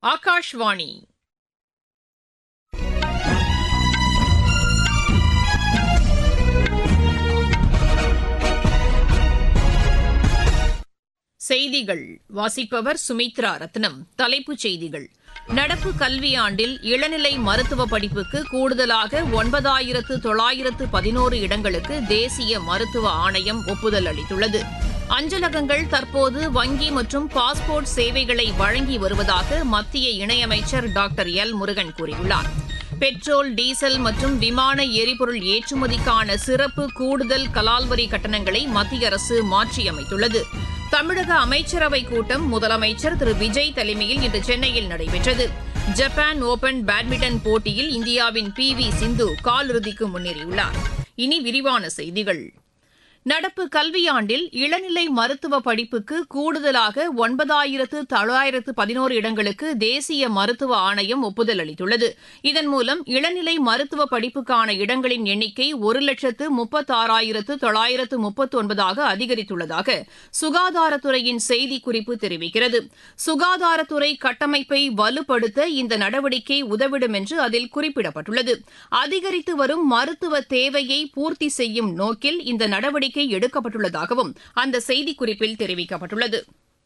ஆகாஷ்வாணி. செய்திகள் வாசிப்பவர் சுமித்ரா ரத்னம். தலைப்புச் செய்திகள்: நடப்பு கல்வியாண்டில் இளநிலை மருத்துவ படிப்புக்கு கூடுதலாக 9,911 இடங்களுக்கு தேசிய மருத்துவ ஆணையம் ஒப்புதல் அளித்துள்ளது. அஞ்சலகங்கள் தற்போது வங்கி மற்றும் பாஸ்போர்ட் சேவைகளை வழங்கி வருவதாக மத்திய இணையமைச்சர் டாக்டர் எல் முருகன் கூறியுள்ளார். பெட்ரோல், டீசல் மற்றும் விமான எரிபொருள் ஏற்றுமதிக்கான சிறப்பு கூடுதல் கலால் வரி கட்டணங்களை மத்திய அரசு மாற்றியமைத்துள்ளது. தமிழக அமைச்சரவைக் கூட்டம் முதலமைச்சர் திரு விஜய் தலைமையில் இன்று சென்னையில் நடைபெற்றது. ஜப்பான் ஓபன் பேட்மிண்டன் போட்டியில் இந்தியாவின் PV சிந்து காலிறுதிக்கு முன்னேறியுள்ளார். இனி விரிவான செய்திகள். நடப்பு கல்வியாண்டில் இளநிலை மருத்துவ படிப்புக்கு கூடுதலாக 9,911 இடங்களுக்கு தேசிய மருத்துவ ஆணையம் ஒப்புதல் அளித்துள்ளது. இதன் மூலம் இளநிலை மருத்துவ படிப்புக்கான இடங்களின் எண்ணிக்கை 1,36,939 அதிகரித்துள்ளதாக சுகாதாரத்துறையின் செய்திக்குறிப்பு தெரிவிக்கிறது. சுகாதாரத்துறை கட்டமைப்பை வலுப்படுத்த இந்த நடவடிக்கை உதவிடும் என்று அதில் குறிப்பிடப்பட்டுள்ளது. அதிகரித்து வரும் மருத்துவ தேவையை பூர்த்தி செய்யும் நோக்கில் இந்த நடவடிக்கை எடுக்கப்பட்டுள்ளதாகவும் அந்த செய்திக்குறிப்பில் தெரிவிக்கப்பட்டுள்ளது.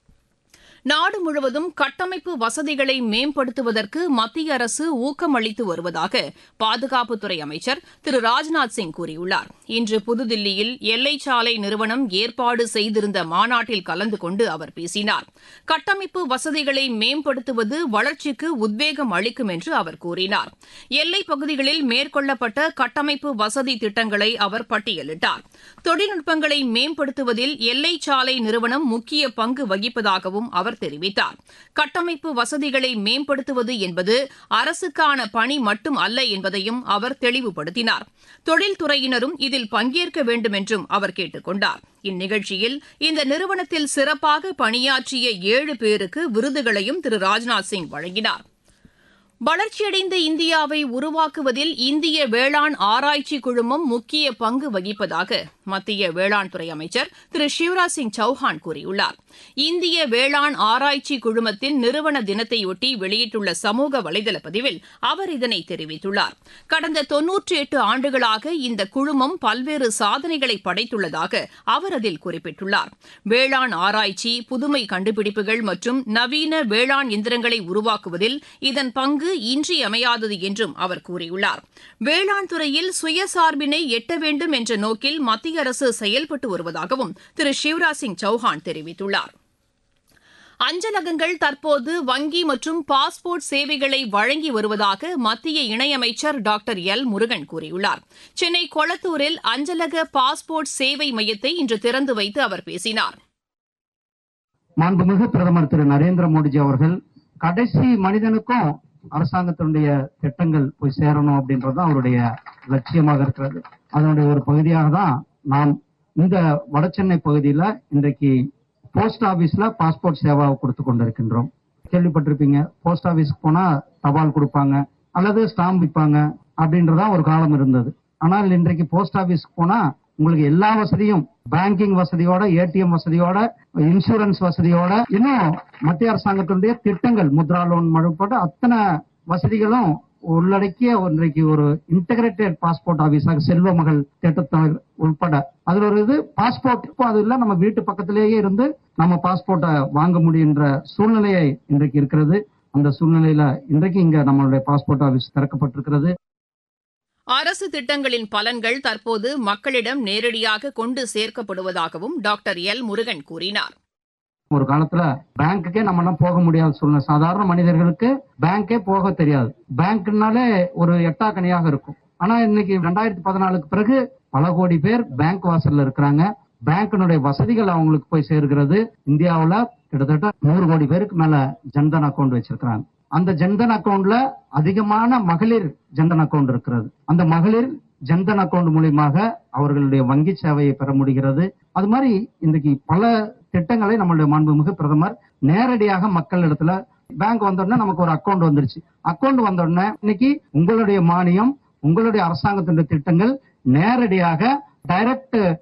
நாடு முழுவதும் கட்டமைப்பு வசதிகளை மேம்படுத்துவதற்கு மத்திய அரசு ஊக்கம் அளித்து வருவதாக பாதுகாப்புத்துறை அமைச்சர் திரு ராஜ்நாத் சிங் கூறியுள்ளார். இன்று புதுதில்லியில் எல்லை சாலை நிறுவனம் ஏற்பாடு செய்திருந்த மாநாட்டில் கலந்து கொண்டு அவர் பேசினார். கட்டமைப்பு வசதிகளை மேம்படுத்துவது வளர்ச்சிக்கு உத்வேகம் அளிக்கும் என்று அவர் கூறினார். எல்லைப் பகுதிகளில் மேற்கொள்ளப்பட்ட கட்டமைப்பு வசதி திட்டங்களை அவர் பட்டியலிட்டார். தொழில்நுட்பங்களை மேம்படுத்துவதில் எல்லை சாலை நிறுவனம் முக்கிய பங்கு வகிப்பதாகவும் அவர் தெரிவித்தார். கட்டமைப்பு வசதிகளை மேம்படுத்துவது என்பது அரசுக்கான பணி மட்டும் அல்ல என்பதையும் அவர் தெளிவுபடுத்தினார். தொழில்துறையினரும் இதில் பங்கேற்க வேண்டும் என்றும் அவர் கேட்டுக் கொண்டார். இந்நிகழ்ச்சியில் இந்த நிறுவனத்தில் சிறப்பாக பணியாற்றிய 7 பேருக்கு விருதுகளையும் திரு ராஜ்நாத் சிங் வழங்கினார். வளர்ச்சியடைந்த இந்தியாவை உருவாக்குவதில் இந்திய வேளாண் ஆராய்ச்சி குழுமம் முக்கிய பங்கு வகிப்பதாக மத்திய வேளாண் துறை அமைச்சர் திரு சிவராஜ் சிங் சௌஹான் கூறியுள்ளார். இந்திய வேளாண் ஆராய்ச்சி குழுமத்தின் நிறுவன தினத்தையொட்டி வெளியிட்டுள்ள சமூக வலைதள பதிவில் அவர் இதனை தெரிவித்துள்ளார். கடந்த 98 ஆண்டுகளாக இந்த குழுமம் பல்வேறு சாதனைகளை படைத்துள்ளதாக அவர் அதில் குறிப்பிட்டுள்ளார். வேளாண் ஆராய்ச்சி, புதுமை கண்டுபிடிப்புகள் மற்றும் நவீன வேளாண் இயந்திரங்களை உருவாக்குவதில் இதன் பங்கு இன்றியமையாதது என்றும் அவர் கூறியுள்ளார். வேளாண் துறையில் சுயசார்பினை எட்ட வேண்டும் என்ற நோக்கில் மத்திய அரசு செயல்பட்டு வருவதாகவும் திரு சிவராஜ் சிங் சௌஹான் தெரிவித்துள்ளார். அஞ்சலகங்கள் தற்போது வங்கி மற்றும் பாஸ்போர்ட் சேவைகளை வழங்கி வருவதாக மத்திய இணையமைச்சர் டாக்டர் எல் முருகன் கூறியுள்ளார். சென்னை கொளத்தூரில் அஞ்சலக பாஸ்போர்ட் சேவை மையத்தை இன்று திறந்து வைத்து அவர் பேசினார். மாண்புமிகு பிரதமர் திரு நரேந்திர மோடிஜி அவர்கள் கடைசி மனிதனுக்கும் அரசாங்கத்தினுடைய திட்டங்கள் போய் சேரணும் அப்படின்றது அவருடைய லட்சியமாக இருக்கிறது. அதனுடைய ஒரு பகுதியாக தான் நாம் இந்த வடசென்னை பகுதியில இன்றைக்கு போஸ்ட் ஆபீஸ்ல பாஸ்போர்ட் சேவாவை கொடுத்து கொண்டிருக்கின்றோம். கேள்விப்பட்டிருப்பீங்க, போஸ்ட் ஆபீஸ்க்கு போனா தபால் கொடுப்பாங்க அல்லது ஸ்டாம்ப் விற்பாங்க அப்படின்றதா ஒரு காலம் இருந்தது. ஆனால் இன்றைக்கு போஸ்ட் ஆபீஸ்க்கு போனா உங்களுக்கு எல்லா வசதியும், பேங்கிங் வசதியோட, ஏடிஎம் வசதியோட, இன்சூரன்ஸ் வசதியோட, இன்னும் மத்திய அரசாங்கத்தினுடைய திட்டங்கள், முத்ரா லோன் உட்பட அத்தனை வசதிகளும் உள்ளடக்கிய இன்றைக்கு ஒரு இன்டகிரேட்டட் பாஸ்போர்ட் ஆபீஸாக செல்வ மகள் திட்டத்தை உட்பட அதுல ஒரு இது பாஸ்போர்ட் அது இல்ல, நம்ம வீட்டு பக்கத்திலேயே இருந்து நம்ம பாஸ்போர்ட்டை வாங்க முடியுன்ற சூழ்நிலையை இன்றைக்கு இருக்கிறது. அந்த சூழ்நிலையில இன்றைக்கு இங்க நம்மளுடைய பாஸ்போர்ட் ஆபீஸ் திறக்கப்பட்டிருக்கிறது. அரசு திட்டங்களின் பலன்கள் தற்போது மக்களிடம் நேரடியாக கொண்டு சேர்க்கப்படுவதாகவும் டாக்டர் எல் முருகன் கூறினார். ஒரு காலத்துல பேங்குக்கே நம்ம எல்லாம் போக முடியாத சூழ்நிலை, சாதாரண மனிதர்களுக்கு பேங்கே போக தெரியாது. பேங்க்னாலே ஒரு எட்டாக்கணியாக இருக்கும். ஆனா இன்னைக்கு 2014 பிறகு பல கோடி பேர் பேங்க் வாசல்ல இருக்கிறாங்க. பேங்கினுடைய வசதிகள் அவங்களுக்கு போய் சேர்கிறது. இந்தியாவுல கிட்டத்தட்ட 100 கோடி பேருக்கு மேல ஜன்தன் அக்கௌண்ட் வச்சிருக்கிறாங்க. அந்த ஜன்தன் அக்கௌண்ட்ல அதிகமான மகளிர் ஜன்தன் அக்கௌண்ட் இருக்கிறது. அந்த மகளிர் ஜன்தன் அக்கௌண்ட் மூலியமாக அவர்களுடைய வங்கி சேவையை பெற முடிகிறது. அது மாதிரி இன்றைக்கு பல திட்டங்களை நம்மளுடைய மாண்புமிகு பிரதமர் நேரடியாக மக்கள் இடத்துல, பேங்க் வந்த உடனே நமக்கு ஒரு அக்கௌண்ட் வந்துருச்சு. அக்கௌண்ட் வந்த உடனே இன்னைக்கு உங்களுடைய மானியம், உங்களுடைய அரசாங்கத்தினுடைய திட்டங்கள் நேரடியாக டைரக்ட்